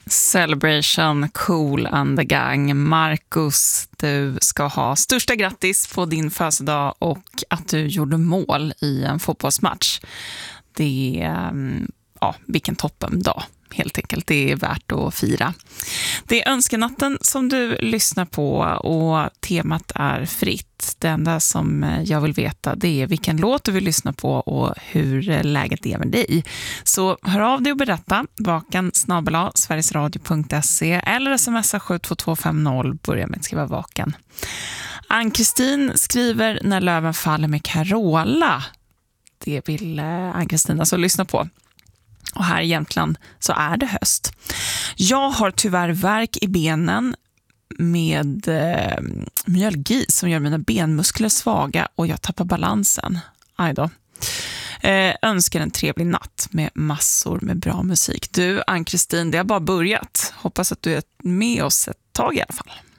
Celebration, Cool and the Gang. Marcus, du ska ha största grattis på din födelsedag och att du gjorde mål i en fotbollsmatch. Det är, vilken toppendag. Helt enkelt, det är värt att fira. Det är önskenatten som du lyssnar på och temat är fritt. Det enda som jag vill veta, det är vilken låt du vill lyssna på och hur läget är med dig. Så hör av dig och berätta. vaken@sverigesradio.se eller smsa 72250. Börja med att skriva vaken. Ann-Kristin skriver När löven faller med Carola. Det vill Ann-Kristin alltså lyssna på. Och här i Jämtland så är det höst. Jag har tyvärr värk i benen med myalgi som gör mina benmuskler svaga och jag tappar balansen. Aj då. Önskar en trevlig natt med massor med bra musik. Du, Ann-Kristin, det har bara börjat. Hoppas att du är med oss ett tag i alla fall.